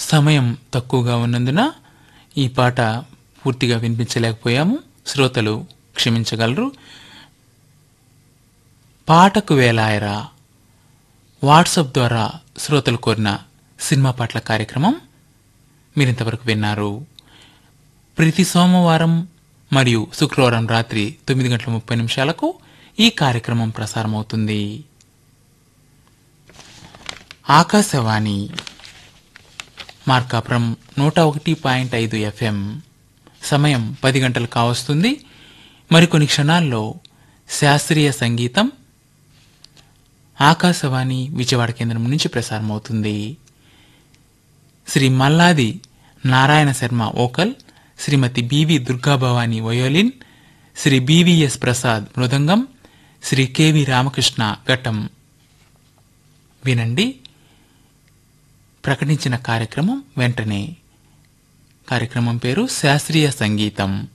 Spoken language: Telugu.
సమయం తక్కువగా ఉన్నందున ఈ పాట పూర్తిగా వినిపించలేకపోయాము. శ్రోతలు క్షమించగలరు. పాటకు వేలాయరా వాట్సాప్ ద్వారా శ్రోతలు కోరిన సినిమా పాటల కార్యక్రమం మీరింతవరకు విన్నారు. ప్రతి సోమవారం మరియు శుక్రవారం రాత్రి 9:30 ఈ కార్యక్రమం ప్రసారమవుతుంది. ఆకాశవాణి మార్కాపురం 101.5 FM. సమయం 10 గంటలు కావస్తుంది. మరికొన్ని క్షణాల్లో శాస్త్రీయ సంగీతం ఆకాశవాణి విజయవాడ కేంద్రం నుంచి ప్రసారమవుతుంది. శ్రీ మల్లాది నారాయణ శర్మ వోకల్, శ్రీమతి BV Durga Bhavani violin, Shri BVS Prasad మృదంగం, శ్రీ కెవి రామకృష్ణ ఘటం. వినండి. ప్రకటించిన కార్యక్రమం వెంటనే. కార్యక్రమం పేరు శాస్త్రీయ సంగీతం.